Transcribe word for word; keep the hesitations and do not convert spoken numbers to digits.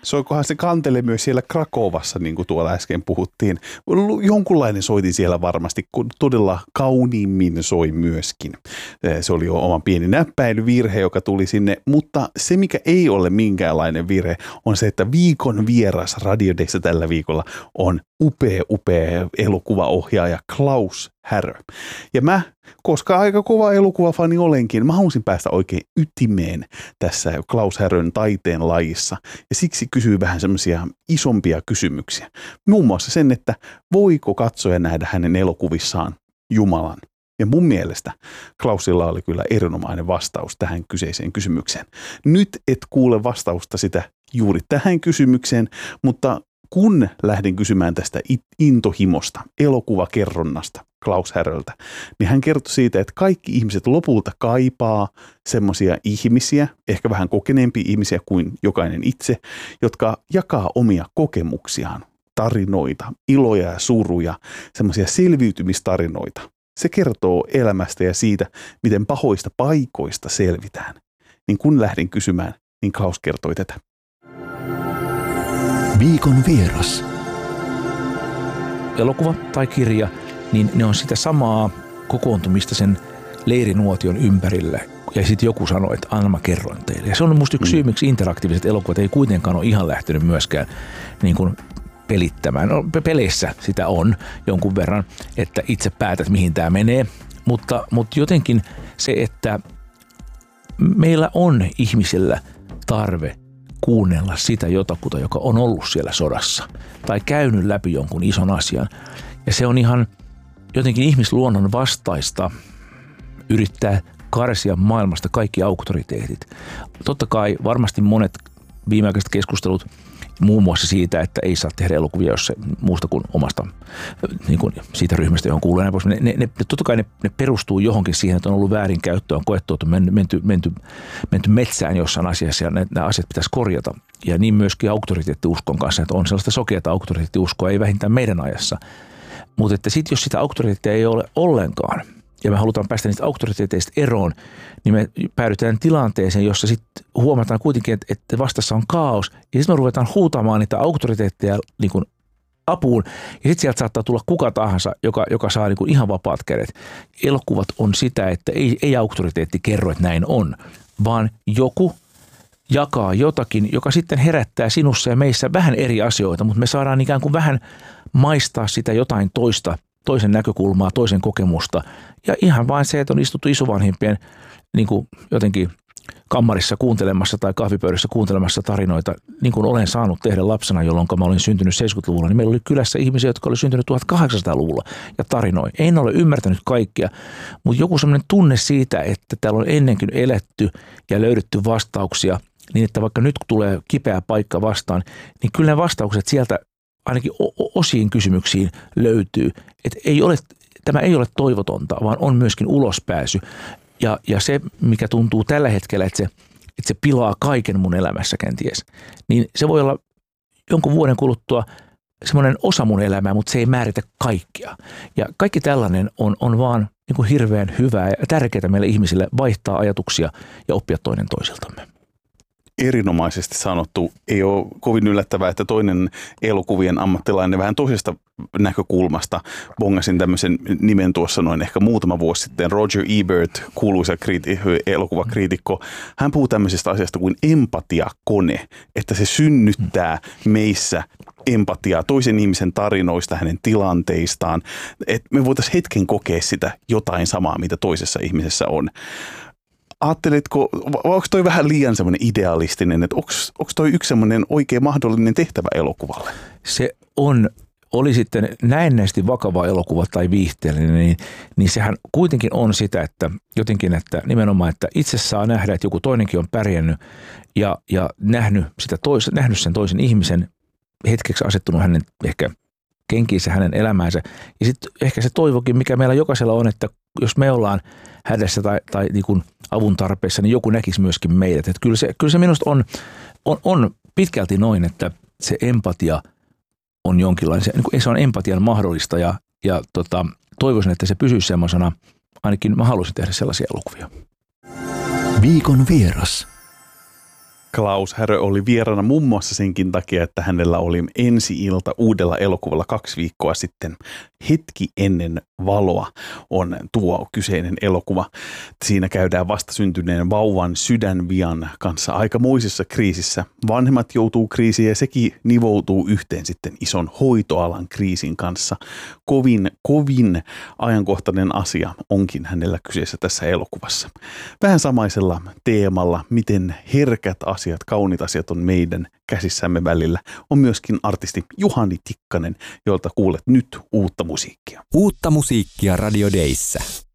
Soikohan se kantele myös siellä Krakovassa, niin kuin tuolla äsken puhuttiin. Jonkunlainen soitin siellä varmasti, kun todella kauniimmin soi myöskin. Se oli jo oma pieni näppäilyvirhe, joka tuli sinne, mutta se mikä ei ole minkäänlainen virhe on se, että viikon vieras Radiodeissa tällä viikolla on upea, upea elokuvaohjaaja Klaus Härö. Ja mä, koska aika kova elokuvafani olenkin, mä halusin päästä oikein ytimeen tässä Klaus Härön taiteen lajissa. Ja siksi kysyy vähän semmoisia isompia kysymyksiä. Muun muassa sen, että voiko katsoja nähdä hänen elokuvissaan Jumalan. Ja mun mielestä Klausilla oli kyllä erinomainen vastaus tähän kyseiseen kysymykseen. Nyt et kuule vastausta sitä juuri tähän kysymykseen, mutta kun lähdin kysymään tästä intohimosta, elokuvakerronnasta Klaus Häröltä, niin hän kertoi siitä, että kaikki ihmiset lopulta kaipaa semmoisia ihmisiä, ehkä vähän kokeneempia ihmisiä kuin jokainen itse, jotka jakaa omia kokemuksiaan, tarinoita, iloja ja suruja, semmoisia selviytymistarinoita. Se kertoo elämästä ja siitä, miten pahoista paikoista selvitään. Niin kun lähdin kysymään, niin Klaus kertoi tätä. Viikon vieras. Elokuva tai kirja, niin ne on sitä samaa kokoontumista sen leirinuotion ympärillä. Ja sitten joku sanoi, että anna mä kerron teille. Ja se on musta yksi syy, miksi interaktiiviset elokuvat ei kuitenkaan ole ihan lähtenyt myöskään niin kuin pelittämään. No, peleissä sitä on jonkun verran, että itse päätät, mihin tämä menee. Mutta, mutta jotenkin se, että meillä on ihmisillä tarve kuunnella sitä jotakuta, joka on ollut siellä sodassa tai käynyt läpi jonkun ison asian. Ja se on ihan jotenkin ihmisluonnon vastaista yrittää karsia maailmasta kaikki auktoriteetit. Totta kai varmasti monet viimeaikaiset keskustelut muun muassa siitä, että ei saa tehdä elokuvia, jos se muusta kuin omasta niin kuin siitä ryhmästä, johon kuuluu. Ne, ne, ne, totta kai ne, ne perustuu johonkin siihen, että on ollut väärinkäyttöä, on koettu, että on menty, menty, menty metsään jossain asiassa ja nämä asiat pitäisi korjata. Ja niin myöskin auktoriteettiuskon kanssa, että on sellaista sokeata auktoriteettiuskoa, ei vähintään meidän ajassa. Mutta että sitten jos sitä auktoriteettia ei ole ollenkaan, ja me halutaan päästä niistä auktoriteeteista eroon, niin me päädytään tilanteeseen, jossa sitten huomataan kuitenkin, että, että vastassa on kaos. Ja sitten me ruvetaan huutamaan niitä auktoriteetteja niin kuin apuun. Ja sitten sieltä saattaa tulla kuka tahansa, joka, joka saa niin kuin ihan vapaat kädet. Elokuvat on sitä, että ei, ei auktoriteetti kerro, että näin on, vaan joku jakaa jotakin, joka sitten herättää sinussa ja meissä vähän eri asioita, mutta me saadaan ikään kuin vähän maistaa sitä jotain toista, toisen näkökulmaa, toisen kokemusta. Ja ihan vain se, että on istuttu isovanhempien niin kuin jotenkin kammarissa kuuntelemassa tai kahvipöydässä kuuntelemassa tarinoita, niin kuin olen saanut tehdä lapsena, jolloin mä olin syntynyt seitsemänkymmentäluvulla, niin meillä oli kylässä ihmisiä, jotka oli syntynyt tuhatkahdeksansataaluvulla ja tarinoi. En ole ymmärtänyt kaikkia, mutta joku semmoinen tunne siitä, että täällä on ennenkin eletty ja löydetty vastauksia, niin että vaikka nyt tulee kipeä paikka vastaan, niin kyllä ne vastaukset sieltä ainakin osiin kysymyksiin löytyy. Että ei ole, tämä ei ole toivotonta, vaan on myöskin ulospääsy. Ja, ja se, mikä tuntuu tällä hetkellä, että se, että se pilaa kaiken mun elämässä kenties, niin se voi olla jonkun vuoden kuluttua semmoinen osa mun elämää, mutta se ei määritä kaikkea. Ja kaikki tällainen on, on vaan niin kuin hirveän hyvää ja tärkeää meille ihmisille vaihtaa ajatuksia ja oppia toinen toisiltamme. Erinomaisesti sanottu. Ei ole kovin yllättävää, että toinen elokuvien ammattilainen vähän toisesta näkökulmasta bongasin tämmöisen nimen tuossa noin ehkä muutama vuosi sitten. Roger Ebert, kuuluisa kriiti- elokuvakriitikko, hän puhuu tämmöisestä asiasta kuin empatiakone, että se synnyttää meissä empatiaa toisen ihmisen tarinoista, hänen tilanteistaan, että me voitaisiin hetken kokea sitä jotain samaa, mitä toisessa ihmisessä on. Ajatteletko, onko toi vähän liian semmoinen idealistinen, että onko toi yksi semmoinen oikein mahdollinen tehtävä elokuvalle? Se on, oli sitten näennäisesti vakava elokuva tai viihteellinen, niin, niin sehän kuitenkin on sitä, että jotenkin, että nimenomaan, että itse saa nähdä, että joku toinenkin on pärjännyt ja, ja nähnyt, sitä tois, nähnyt sen toisen ihmisen, hetkeksi asettunut hänen ehkä kenkiinsä, hänen elämäänsä. Ja sitten ehkä se toivokin, mikä meillä jokaisella on, että jos me ollaan hädässä tai, tai niin kuin avun tarpeessa, niin joku näkisi myöskin meidät. Että kyllä, se, kyllä se minusta on, on, on pitkälti noin, että se empatia on jonkinlainen, se, niin se on empatian mahdollista ja, ja tota, toivoisin, että se pysyisi semmoisena, ainakin mä haluaisin tehdä sellaisia elokuvia. Viikon vieras. Klaus Härö oli vieraana muun muassa senkin takia, että hänellä oli ensi-ilta uudella elokuvalla kaksi viikkoa sitten. Hetki ennen valoa on tuo kyseinen elokuva. Siinä käydään vastasyntyneen vauvan sydänvian kanssa aikamoisessa kriisissä. Vanhemmat joutuu kriisiin ja sekin nivoutuu yhteen sitten ison hoitoalan kriisin kanssa. Kovin, kovin ajankohtainen asia onkin hänellä kyseessä tässä elokuvassa. Vähän samaisella teemalla, miten herkät asiat, kauniit asiat on meidän käsissämme välillä, on myöskin artisti Juhani Tikkanen, jolta kuulet nyt uutta musiikkia. Uutta musiikkia Radio Dayssä.